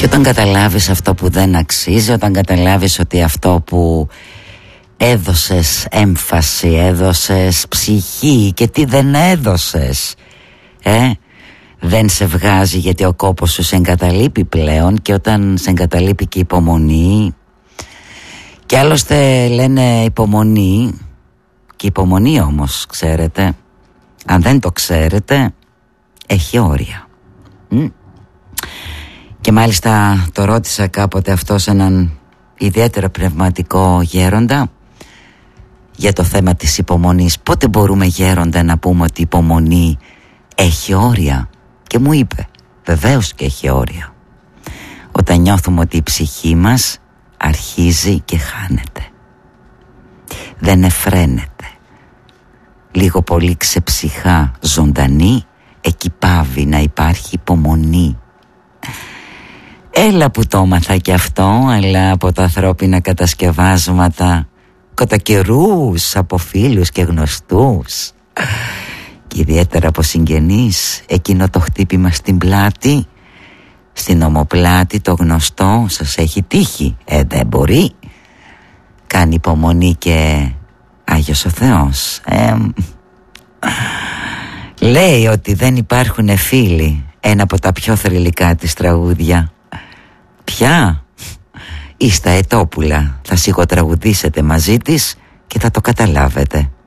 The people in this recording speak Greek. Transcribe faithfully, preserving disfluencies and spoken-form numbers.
Και όταν καταλάβεις αυτό που δεν αξίζει, όταν καταλάβεις ότι αυτό που έδωσες έμφαση, έδωσες ψυχή και τι δεν έδωσες, ε, δεν σε βγάζει, γιατί ο κόπος σου σε εγκαταλείπει πλέον. Και όταν σε εγκαταλείπει και η υπομονή, και άλλωστε λένε υπομονή, και υπομονή όμως, ξέρετε, αν δεν το ξέρετε, έχει όρια. Μ? Και μάλιστα το ρώτησα κάποτε αυτό σε έναν ιδιαίτερα πνευματικό γέροντα για το θέμα της υπομονής. Πότε μπορούμε, γέροντα, να πούμε ότι η υπομονή έχει όρια? Και μου είπε, βεβαίως και έχει όρια. Όταν νιώθουμε ότι η ψυχή μας αρχίζει και χάνεται, δεν εφραίνεται, λίγο πολύ ξεψυχά ζωντανή, εκεί πάβει να υπάρχει υπομονή. Έλα που το έμαθα κι αυτό, αλλά από τα ανθρώπινα κατασκευάσματα, κατά καιρούς, από φίλους και γνωστούς, και ιδιαίτερα από συγγενείς, εκείνο το χτύπημα στην πλάτη, στην ομοπλάτη, το γνωστό, σας έχει τύχει? Ε, δεν μπορεί. Κάνει υπομονή και Άγιος ο Θεός. Ε, λέει ότι δεν υπάρχουν φίλοι, ένα από τα πιο θρυλικά της τραγούδια. Ποια? Ή στα Ετόπουλα. Θα σιγοτραγουδήσετε μαζί της και θα το καταλάβετε.